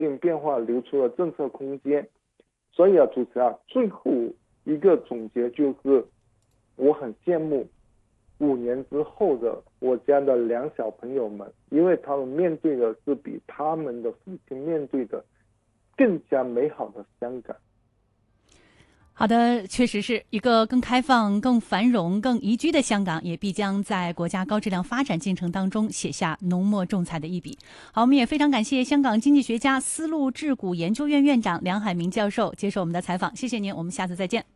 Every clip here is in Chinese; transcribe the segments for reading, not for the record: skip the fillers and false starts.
性变化留出了政策空间。所以主持人最后一个总结就是，我很羡慕5年之后的我家的2小朋友们，因为他们面对的是比他们的父亲面对的更加美好的香港。 好的，确实是一个更开放、更繁荣、更宜居的香港，也必将在国家高质量发展进程当中写下浓墨重彩的一笔。好，我们也非常感謝香港經濟學家絲路智股研究院院長梁海明教授接受我們的採訪，謝謝您，我們下次再見。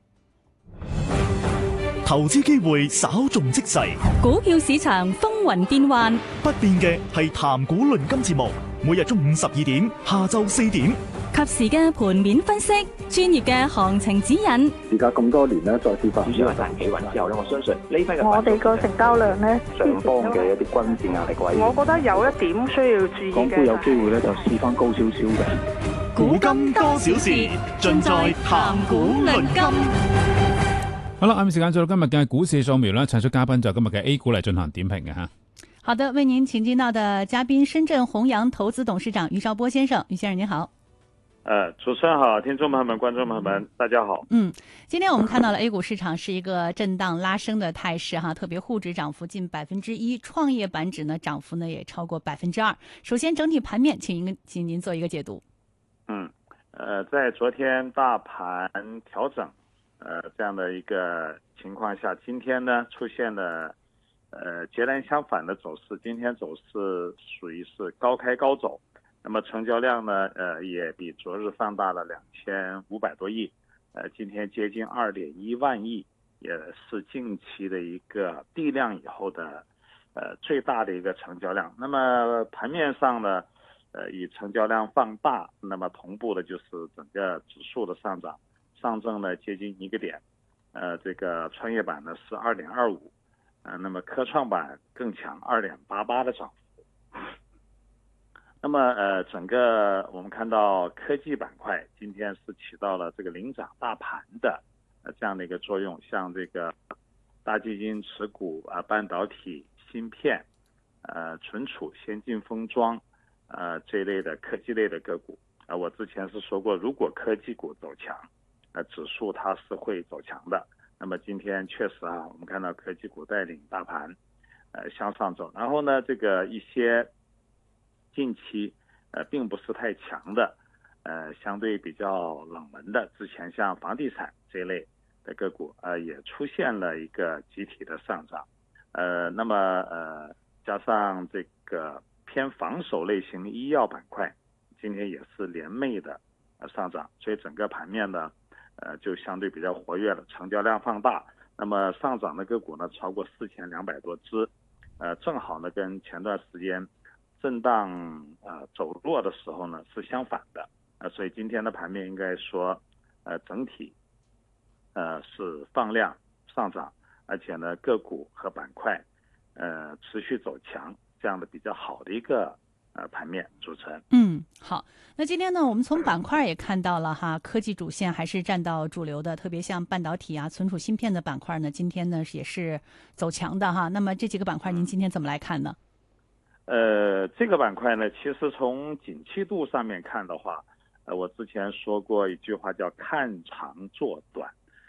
投資機會稍縱即逝， 股票市場風雲變幻， 不變嘅係談股論金節目，每日中午12點，下晝4點， 及時嘅盤面分析，專業嘅行情指引。 時隔咁多年咧，再次發展主要係大企穩之後咧，我相信呢批嘅我哋個成交量咧， 上方嘅一啲均線壓力位， 我覺得有一點需要注意嘅， 港股有機會咧就試翻高少少嘅。 古今多少事，盡在談股論金。 好啦，啱時間到今日嘅股市掃描啦，請出嘉賓就今日嘅 A 股嚟進行點評嘅吓。 好的，為您請進到的嘉賓，深圳弘陽投資董事長余紹波先生。余先生您好。 主持人好，聽眾朋友們、觀眾朋友們，大家好。 今天我們看到了 A 股市場是一個震盪拉升的態勢哈，特別滬指漲幅近1%，創業板指呢漲幅呢也超過2%。首先整體盤面，請您做一個解讀。 在昨天大盤調整這樣的一個情況下，今天呢出現了截然相反的走勢。今天走勢屬於是高開高走，那麼成交量呢也比昨日放大了2500多億，今天接近2.1萬億，也是近期的一個地量以後的最大的一個成交量。那麼盤面上呢以成交量放大，那麼同步的就是整個指數的上漲，上證呢接近1個點，這個創業板呢是2.25，那麼科創板更強2.88的漲幅。那麼整個我們看到科技板塊今天是起到了這個領漲大盤的這樣的一個作用，像這個大基金持股半導體、芯片、存儲、先進封裝這一類的科技類的個股，我之前是說過，如果科技股走強，指數它是會走強的。那麼今天確實我們看到科技股帶領大盤向上走，然後呢，這個一些近期並不是太強的，相對比較冷門的，之前像房地產這一類的個股也出現了一個集體的上漲，那麼加上這個偏防守類型醫藥板塊今天也是連袂的上漲，所以整個盤面呢就相對比較活躍了，成交量放大，那麼上漲的個股呢超過4200多隻，正好呢跟前段時間震盪走弱的時候呢是相反的，所以今天的盤面應該說整體是放量上漲，而且呢個股和板塊持續走強，這樣的比較好的一個盤面。主持人好，那今天呢我們從板塊也看到了哈，科技主線還是佔到主流的，特別像半導體存儲芯片的板塊呢今天呢也是走強的哈，那麼這幾個板塊您今天怎麼來看呢？ 這個板塊呢其實從景氣度上面看的話，我之前說過一句話叫看長做短，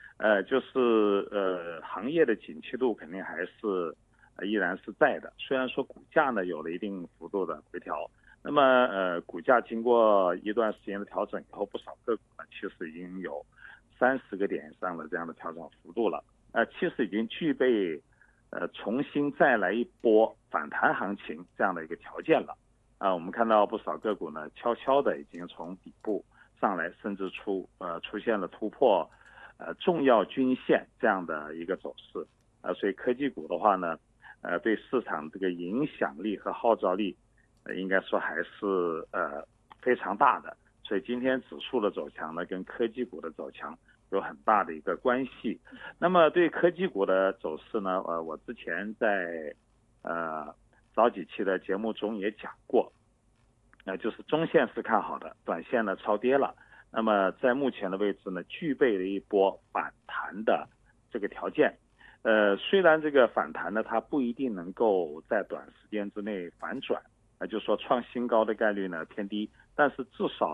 就是行業的景氣度肯定還是依然是在的，雖然說股價呢有了一定幅度的回調，那麼股價經過一段時間的調整以後，不少個股呢其實已經有30個點以上的這樣的調整幅度了，其實已經具備重新再來一波反彈行情這樣的一個條件了。我們看到不少個股呢悄悄的已經從底部上來，甚至出現了突破重要均線這樣的一個走勢，所以科技股的話呢對市場這個影響力和號召力應該說還是非常大的，所以今天指數的走強呢跟科技股的走強有很大的一個關係。那麼對科技股的走勢呢我之前在早幾期的節目中也講過，就是中線是看好的，短線呢超跌了，那麼在目前的位置呢具備了一波反彈的這個條件。雖然這個反彈呢它不一定能夠在短時間之內反轉，就是說創新高的概率呢偏低， 但是至少